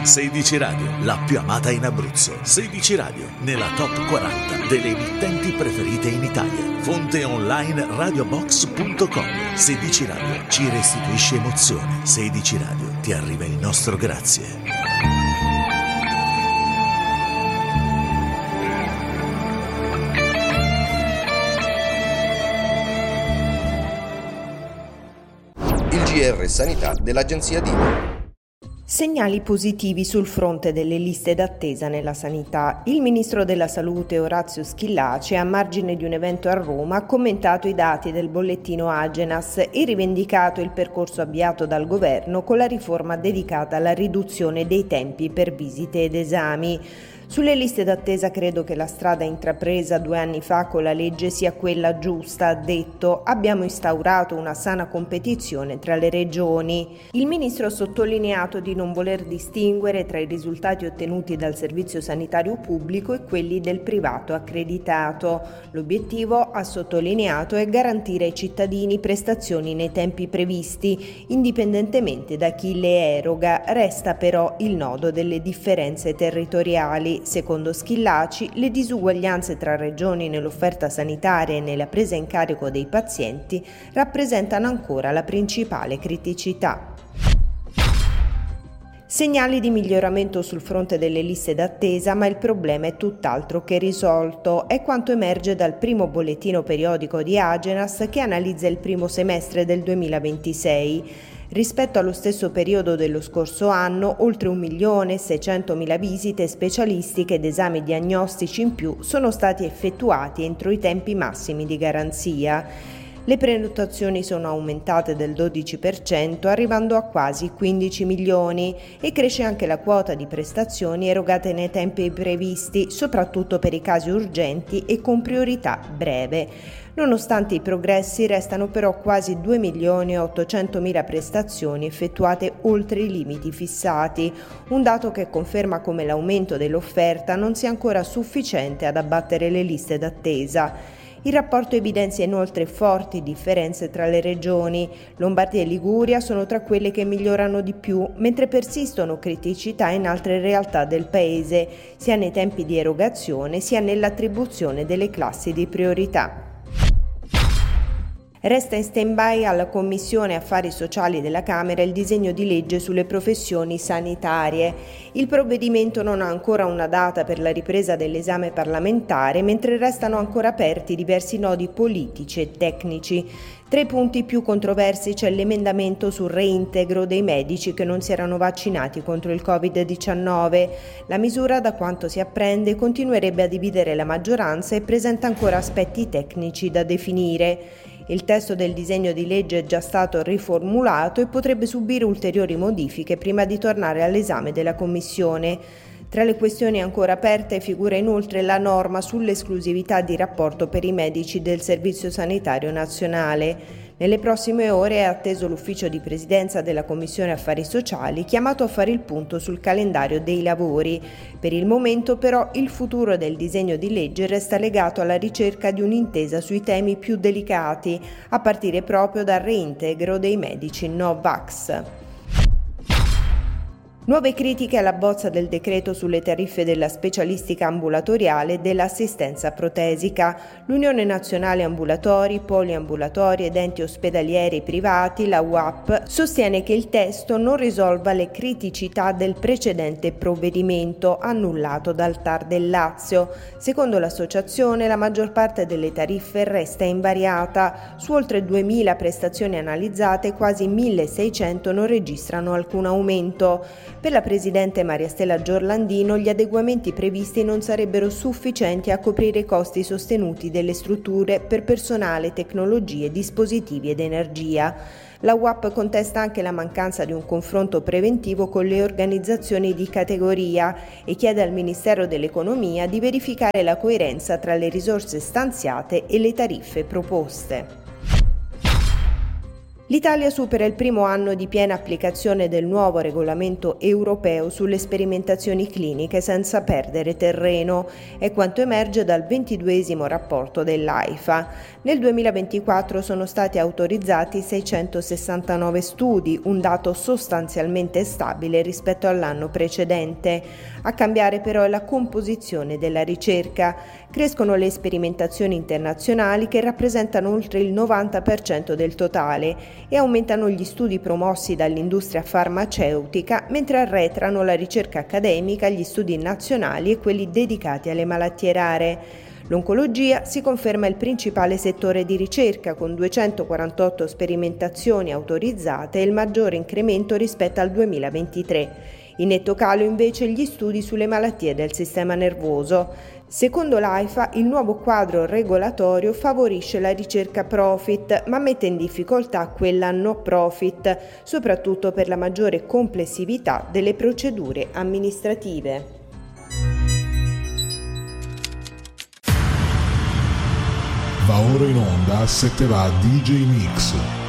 16 Radio, la più amata in Abruzzo. 16 Radio, nella top 40 delle emittenti preferite in Italia. Fonte online radiobox.com. 16 Radio ci restituisce emozione. 16 Radio ti arriva il nostro grazie. Il GR Sanità dell'Agenzia DINA. Segnali positivi sul fronte delle liste d'attesa nella sanità. Il ministro della Salute Orazio Schillaci, a margine di un evento a Roma, ha commentato i dati del bollettino Agenas e rivendicato il percorso avviato dal governo con la riforma dedicata alla riduzione dei tempi per visite ed esami. Sulle liste d'attesa credo che la strada intrapresa 2 anni fa con la legge sia quella giusta, ha detto. Abbiamo instaurato una sana competizione tra le regioni. Il ministro ha sottolineato di non voler distinguere tra i risultati ottenuti dal servizio sanitario pubblico e quelli del privato accreditato. L'obiettivo, ha sottolineato, è garantire ai cittadini prestazioni nei tempi previsti, indipendentemente da chi le eroga. Resta però il nodo delle differenze territoriali. Secondo Schillaci, le disuguaglianze tra regioni nell'offerta sanitaria e nella presa in carico dei pazienti rappresentano ancora la principale criticità. Segnali di miglioramento sul fronte delle liste d'attesa, ma il problema è tutt'altro che risolto. È quanto emerge dal primo bollettino periodico di Agenas che analizza il primo semestre del 2026. Rispetto allo stesso periodo dello scorso anno, oltre 1.600.000 visite specialistiche ed esami diagnostici in più sono stati effettuati entro i tempi massimi di garanzia. Le prenotazioni sono aumentate del 12%, arrivando a quasi 15 milioni, e cresce anche la quota di prestazioni erogate nei tempi previsti, soprattutto per i casi urgenti e con priorità breve. Nonostante i progressi, restano però quasi 2.800.000 prestazioni effettuate oltre i limiti fissati, un dato che conferma come l'aumento dell'offerta non sia ancora sufficiente ad abbattere le liste d'attesa. Il rapporto evidenzia inoltre forti differenze tra le regioni. Lombardia e Liguria sono tra quelle che migliorano di più, mentre persistono criticità in altre realtà del paese, sia nei tempi di erogazione sia nell'attribuzione delle classi di priorità. Resta in stand-by alla Commissione Affari Sociali della Camera il disegno di legge sulle professioni sanitarie. Il provvedimento non ha ancora una data per la ripresa dell'esame parlamentare, mentre restano ancora aperti diversi nodi politici e tecnici. Tra i punti più controversi c'è l'emendamento sul reintegro dei medici che non si erano vaccinati contro il Covid-19. La misura, da quanto si apprende, continuerebbe a dividere la maggioranza e presenta ancora aspetti tecnici da definire. Il testo del disegno di legge è già stato riformulato e potrebbe subire ulteriori modifiche prima di tornare all'esame della Commissione. Tra le questioni ancora aperte figura inoltre la norma sull'esclusività di rapporto per i medici del Servizio Sanitario Nazionale. Nelle prossime ore è atteso l'ufficio di presidenza della Commissione Affari Sociali, chiamato a fare il punto sul calendario dei lavori. Per il momento però il futuro del disegno di legge resta legato alla ricerca di un'intesa sui temi più delicati, a partire proprio dal reintegro dei medici no-vax. Nuove critiche alla bozza del decreto sulle tariffe della specialistica ambulatoriale e dell'assistenza protesica. L'Unione Nazionale Ambulatori, Poliambulatori ed Enti Ospedalieri Privati, la UAP, sostiene che il testo non risolva le criticità del precedente provvedimento annullato dal TAR del Lazio. Secondo l'associazione, la maggior parte delle tariffe resta invariata. Su oltre 2.000 prestazioni analizzate, quasi 1.600 non registrano alcun aumento. Per la presidente Maria Stella Giorlandino gli adeguamenti previsti non sarebbero sufficienti a coprire i costi sostenuti delle strutture per personale, tecnologie, dispositivi ed energia. La UAP contesta anche la mancanza di un confronto preventivo con le organizzazioni di categoria e chiede al Ministero dell'Economia di verificare la coerenza tra le risorse stanziate e le tariffe proposte. L'Italia supera il primo anno di piena applicazione del nuovo regolamento europeo sulle sperimentazioni cliniche senza perdere terreno, è quanto emerge dal 22esimo rapporto dell'AIFA. Nel 2024 sono stati autorizzati 669 studi, un dato sostanzialmente stabile rispetto all'anno precedente. A cambiare però è la composizione della ricerca. Crescono le sperimentazioni internazionali che rappresentano oltre il 90% del totale e aumentano gli studi promossi dall'industria farmaceutica, mentre arretrano la ricerca accademica, gli studi nazionali e quelli dedicati alle malattie rare. L'oncologia si conferma il principale settore di ricerca, con 248 sperimentazioni autorizzate e il maggiore incremento rispetto al 2023. In netto calo invece gli studi sulle malattie del sistema nervoso. Secondo l'AIFA, il nuovo quadro regolatorio favorisce la ricerca profit, ma mette in difficoltà quella no profit, soprattutto per la maggiore complessività delle procedure amministrative. Va ora in onda 7 va DJ Mix.